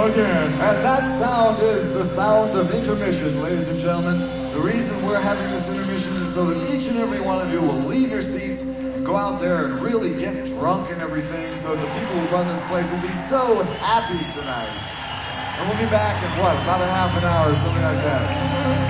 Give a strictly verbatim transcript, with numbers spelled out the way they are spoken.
again. And that sound is the sound of intermission, ladies and gentlemen. The reason we're having this intermission is so that each and every one of you will leave your seats and go out there and really get drunk and everything, so the people who run this place will be so happy tonight. And we'll be back in what, about a half an hour or something like that.